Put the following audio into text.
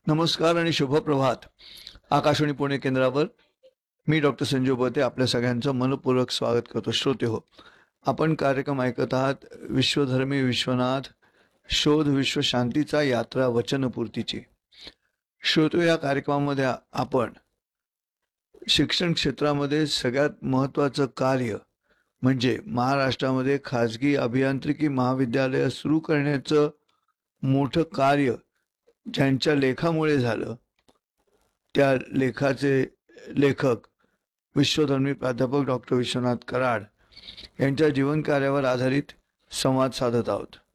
नमस्कार आणि शुभप्रभात. आकाशवाणी पुणे केंद्रावर मी डॉक्टर संजीव बोते आपल्या सगळ्यांचं मनपूर्वक स्वागत करतो. श्रोते हो, आपण कार्यक्रम ऐकत आहात विश्वधर्मी विश्वनाथ शोध विश्व शांतीचा यात्रा वचनपूर्तीची. श्रोते, या कार्यक्रमामध्ये आपण शिक्षण क्षेत्रामध्ये सगळ्यात महत्त्वाचं कार्य म्हणजे महाराष्ट्रामध्ये खाजगी अभियांत्रिकी महाविद्यालय सुरू करण्याचं मोठं कार्य ज्यांच्या लेखामुळे झालं त्या लेखाचे लेखक विश्वधर्मी प्राध्यापक डॉक्टर विश्वनाथ कराड यांच्या जीवनकार्यावर आधारित संवाद साधत आहोत.